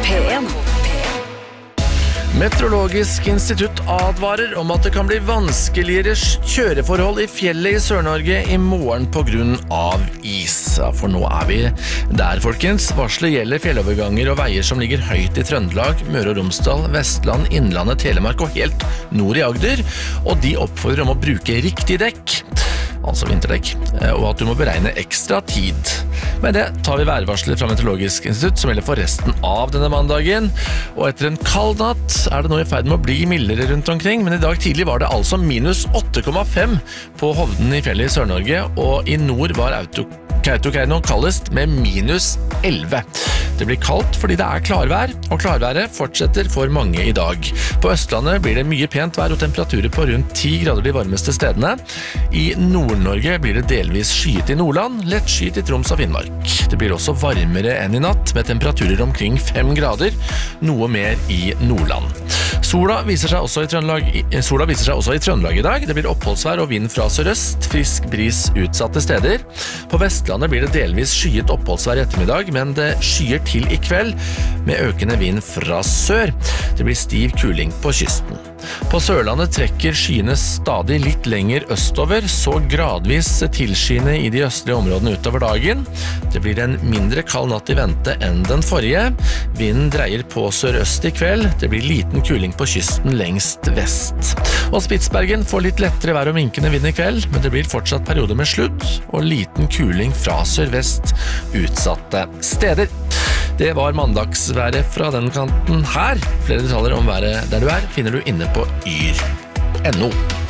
P1. Meteorologisk institutt advarer om at det kan bli vanskeligere kjøreforhold i fjellet i Sør-Norge i morgen på grunn av is. Ja, for nå vi der, folkens. Varslet gjelder fjelloverganger og veier som ligger høyt i Trøndelag, Møre og Romsdal, Vestland, Innlandet, Telemark og helt nord i Agder. Og de oppfordrer om å bruke riktig dekk, altså vinterdekk, og at du må beregne ekstra tid. Med det tar vi værvarsler fra Meteorologisk institutt som gjelder for resten av denne mandagen. Og etter en kald natt det nå i ferd med å bli mildere rundt omkring, men i dag tidlig var det altså minus 8,5 på Hovden i fjellet i Sør-Norge, og i nord var Kautokeino kaldest med minus 11. Det blir kaldt fordi det klarvær, og klarværet fortsetter for mange i dag. På Østlandet blir det mye pent vær og temperaturer på rundt 10 grader de varmeste stedene. I Nord-Norge blir det delvis skyet i Nordland, lett skyet i Troms og Finnmark. Det blir også varmere enn i natt, med temperaturer omkring 5 grader, noe mer i Nordland. Sola viser seg også i Trøndelag i dag. Det blir oppholdsvær og vind fra sørøst, frisk bris utsatte steder. På Vestlandet blir det delvis skyet oppholdsvær i ettermiddag, men det skyer til i kveld med økende vind fra sør. Det blir stiv kuling på kysten. På Sørlandet trekker skyene stadig litt lenger østover, så gradvis tilskyende i de østlige områdene utover dagen. Det blir en mindre kald natt i vente enn den forrige. Vinden dreier på sørøst i kveld. Det blir liten kuling på kysten lengst vest. Og Spitsbergen får litt lettere vær og minkende vind i kveld, men det blir fortsatt perioder med sludd og liten kuling fra sørvest utsatte steder. Det var mandagsværet fra den kanten her. Flere detaljer om været der du finner du inne på yr.no.